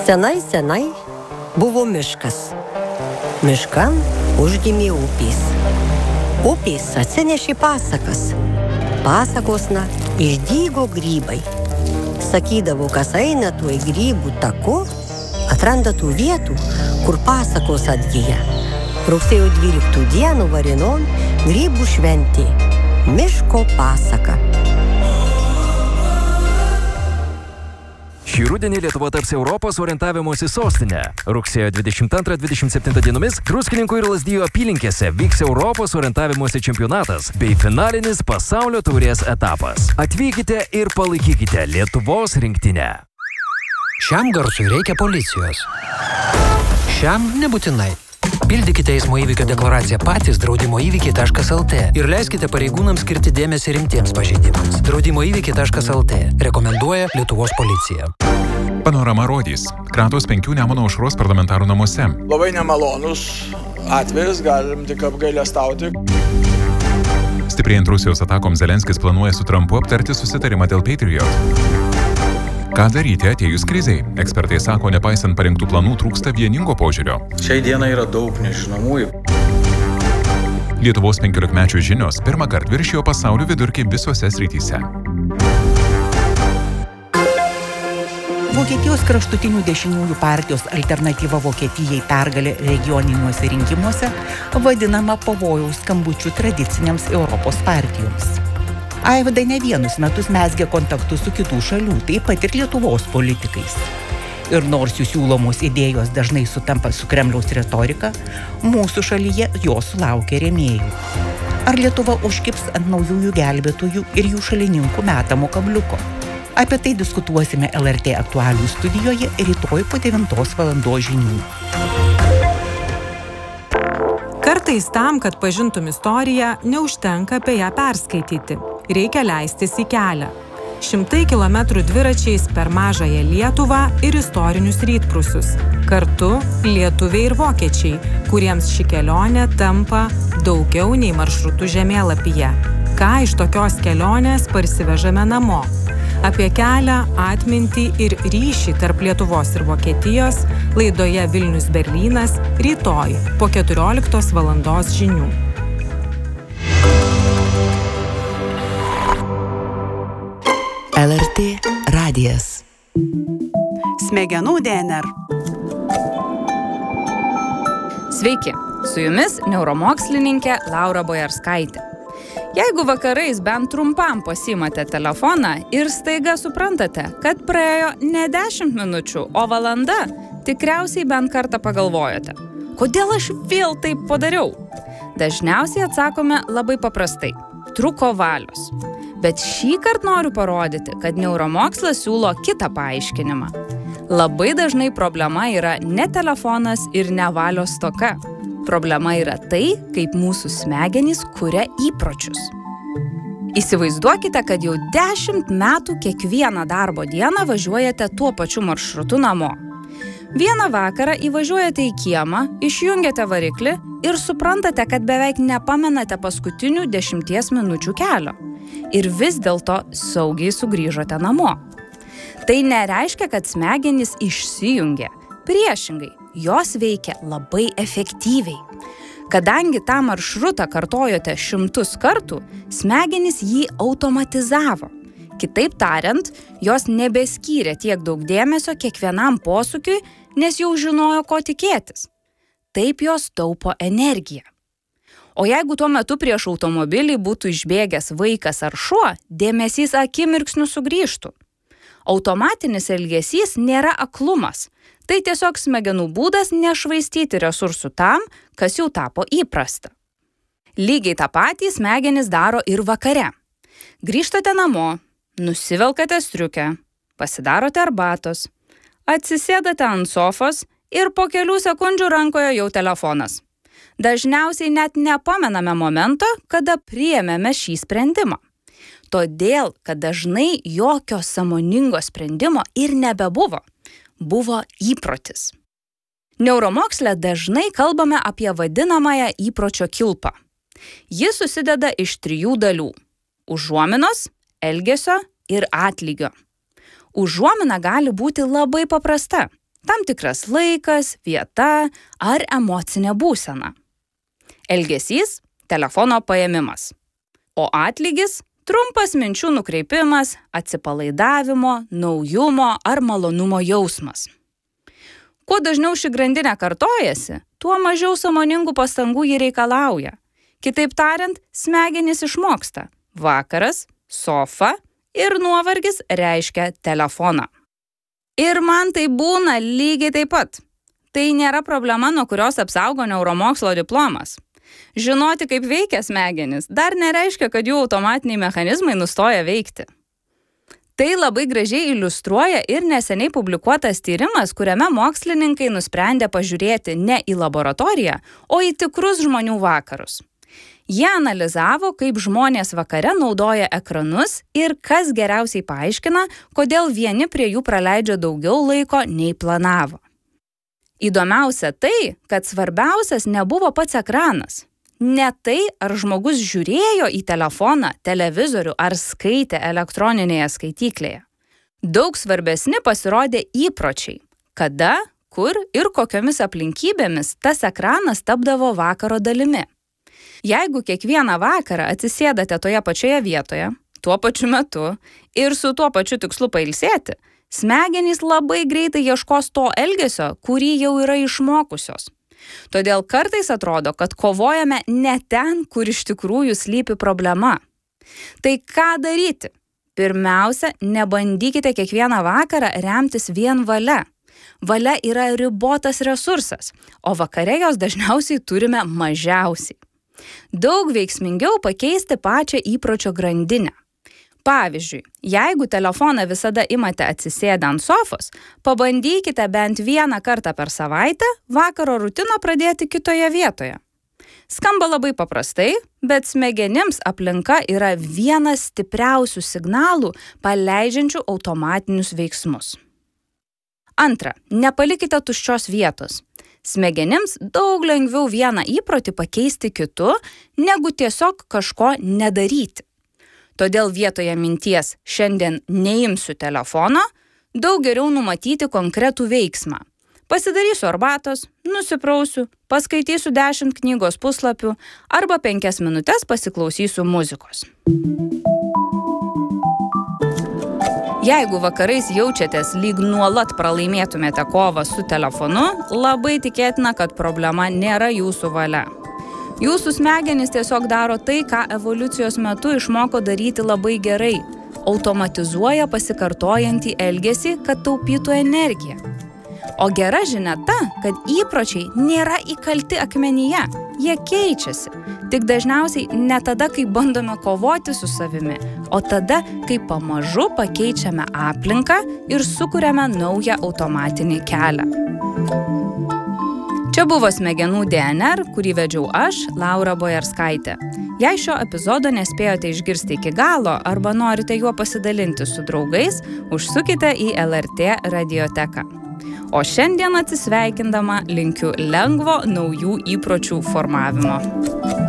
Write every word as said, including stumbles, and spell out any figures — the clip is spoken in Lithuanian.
Senai, senai buvo miškas. Miškan užgimė upės. Upės atsinešė pasakas. Pasakosna išdygo grybai. Sakydavo, kas eina tuo į grybų taku, atranda tų vietų, kur pasakos atgyja. Rugsėjo dvyliktą dieną Varinon grybų šventė. Miško pasaka. Šį rudenį Lietuva taps Europos orientavimosi sostinė. Rugsėjo dvidešimt antrą dvidešimt septintą dienomis Druskininkų ir Lazdijų apylinkėse vyks Europos orientavimosi čempionatas bei finalinis pasaulio taurės etapas. Atvykite ir palaikykite Lietuvos rinktinę. Šiam garsui reikia policijos. Šiam nebūtinai. Pildykite eismo įvykio deklaraciją patys draudimo įvykiai taškas el tė ir leiskite pareigūnams skirti dėmesį rimtiems pažeidimams. draudimo įvykiai taškas el tė rekomenduoja Lietuvos policija. Panorama rodys. Kratos penkių Nemuno aušros parlamentarų namuose. Labai nemalonus atvejis, galim tik apgailestauti. Stiprėjant Rusijos atakoms Zelenskis planuoja su Trumpu aptarti susitarimą dėl Patriot. Ką daryti atėjus krizei? Ekspertai sako, nepaisant parengtų planų, trūksta vieningo požiūrio. Šiai dienai yra daug nežinomųjų. Lietuvos penkiolikmečių žinios pirmą kartą viršijo pasaulio vidurkį visose srityse. Vokietijos kraštutinių dešiniųjų partijos Alternatyva Vokietijai pergalė regioniniuose rinkimuose vadinama pavojaus skambučių tradiciniams Europos partijoms. A F D ne vienus metus mezgė kontaktus su kitų šalių, taip pat ir Lietuvos politikais. Ir nors jų siūlomos idėjos dažnai sutampa su Kremliaus retorika, mūsų šalyje jos sulaukia rėmėjų. Ar Lietuva užkips ant naujųjų gelbėtojų ir jų šalininkų metamo kabliuko? Apie tai diskutuosime L R T aktualijų studijoje rytoj po devintos valandos žinių. Kartais tam, kad pažintum istoriją, neužtenka apie ją perskaityti. Reikia leistis į kelią. Šimtai kilometrų dviračiais per mažąją Lietuvą ir istorinius rytprūsius. Kartu lietuviai ir vokiečiai, kuriems ši kelionė tampa daugiau nei maršrutų žemėlapyje. Ką iš tokios kelionės parsivežame namo? Apie kelią, atmintį ir ryšį tarp Lietuvos ir Vokietijos laidoje Vilnius Berlynas rytoj po keturioliktos valandos žinių. L R T radijas. Smegenų D N R. Sveiki, su jumis neuromokslininkė Laura Bojarskaitė. Jeigu vakarais bent trumpam pasiimate telefoną ir staiga suprantate, kad praėjo ne dešimt minučių, o valanda, tikriausiai bent kartą pagalvojote, kodėl aš vėl taip padariau? Dažniausiai atsakome labai paprastai – trūko valios. Bet šį kartą noriu parodyti, kad neuromokslas siūlo kitą paaiškinimą. Labai dažnai problema yra ne telefonas ir ne valios stoka. Problema yra tai, kaip mūsų smegenys kuria įpročius. Įsivaizduokite, kad jau dešimt metų kiekvieną darbo dieną važiuojate tuo pačiu maršrutu namo. Vieną vakarą įvažiuojate į kiemą, išjungiate variklį ir suprantate, kad beveik nepamenate paskutinių dešimties minučių kelio. Ir vis dėlto saugiai sugrįžote namo. Tai nereiškia, kad smegenys išsijungia. Priešingai, jos veikia labai efektyviai. Kadangi tą maršrutą kartojote šimtus kartų, smegenys jį automatizavo. Kitaip tariant, jos nebeskyrė tiek daug dėmesio kiekvienam posūkiui, nes jau žinojo, ko tikėtis. Taip jos taupo energiją. O jeigu tuo metu prieš automobilį būtų išbėgęs vaikas ar šuo, dėmesys akimirksniu sugrįžtų. Automatinis elgesys nėra aklumas. Tai tiesiog smegenų būdas nešvaistyti resursų tam, kas jau tapo įprasta. Lygiai tą patį smegenys daro ir vakare. Grįžtate namo, nusivelkate striukę, pasidarote arbatos, atsisėdate ant sofos ir po kelių sekundžių rankoje jau telefonas. Dažniausiai net nepamename momento, kada priėmėme šį sprendimą. Todėl, kad dažnai jokio sąmoningo sprendimo ir nebebuvo. Buvo įprotis. Neuromoksle dažnai kalbame apie vadinamąją įpročio kilpą. Ji susideda iš trijų dalių – užuominos, elgesio ir atlygio. Užuomina gali būti labai paprasta. tam tikras laikas, vieta ar emocinė būsena. Elgesys – telefono paėmimas. O atlygis – trumpas minčių nukreipimas, atsipalaidavimo, naujumo ar malonumo jausmas. Kuo dažniau ši grandinė kartojasi, tuo mažiau sąmoningų pastangų jį reikalauja. Kitaip tariant, smegenys išmoksta. Vakaras, sofa ir nuovargis reiškia telefoną. Ir man tai būna lygiai taip pat. Tai nėra problema, nuo kurios apsaugo neuromokslo diplomas. Žinoti, kaip veikia smegenys, dar nereiškia, kad jų automatiniai mechanizmai nustoja veikti. Tai labai gražiai iliustruoja ir neseniai publikuotas tyrimas, kuriame mokslininkai nusprendė pažiūrėti ne į laboratoriją, o į tikrus žmonių vakarus. Jie analizavo, kaip žmonės vakare naudoja ekranus ir kas geriausiai paaiškina, kodėl vieni prie jų praleidžia daugiau laiko nei planavo. Įdomiausia tai, kad svarbiausias nebuvo pats ekranas. Ne tai, ar žmogus žiūrėjo į telefoną, televizorių ar skaitė elektroninėje skaityklėje. Daug svarbesni pasirodė įpročiai, kada, kur ir kokiomis aplinkybėmis tas ekranas tapdavo vakaro dalimi. Jeigu kiekvieną vakarą atsisėdate toje pačioje vietoje, tuo pačiu metu ir su tuo pačiu tikslu pailsėti, smegenys labai greitai ieškos to elgesio, kurį jau yra išmokusios. Todėl kartais atrodo, kad kovojame ne ten, kur iš tikrųjų slypi problema. Tai ką daryti? Pirmiausia, nebandykite kiekvieną vakarą remtis vien valia. Valia yra ribotas resursas, o vakare jos dažniausiai turime mažiausiai. Daug veiksmingiau pakeisti pačią įpročio grandinę. Pavyzdžiui, jeigu telefoną visada imate atsisėdę ant sofos, pabandykite bent vieną kartą per savaitę vakaro rutiną pradėti kitoje vietoje. Skamba labai paprastai, bet smegenims aplinka yra vienas stipriausių signalų, paleidžiančių automatinius veiksmus. Antra, nepalikite tuščios vietos. Smegenims daug lengviau vieną įprotį pakeisti kitu, negu tiesiog kažko nedaryti. Todėl vietoje minties šiandien neimsiu telefono, daug geriau numatyti konkretų veiksmą. Pasidarysiu arbatos, nusiprausiu, paskaitysiu dešimt knygos puslapių arba penkias minutes pasiklausysiu muzikos. Jeigu vakarais jaučiatės lyg nuolat pralaimėtumėte kovą su telefonu, labai tikėtina, kad problema nėra jūsų valia. Jūsų smegenys tiesiog daro tai, ką evoliucijos metu išmoko daryti labai gerai. Automatizuoja pasikartojantį elgesį, kad taupytų energiją. O gera žinia ta, kad įpročiai nėra įkalti akmenyje. Jie keičiasi. Tik dažniausiai ne tada, kai bandome kovoti su savimi, o tada, kai pamažu pakeičiame aplinką ir sukuriame naują automatinį kelią. Čia buvo Smegenų D N R, kurį vedžiau aš, Laura Bojarskaitė. Jei šio epizodo nespėjote išgirsti iki galo arba norite juo pasidalinti su draugais, užsukite į L R T radioteką. O šiandien atsisveikindama linkiu lengvo naujų įpročių formavimo.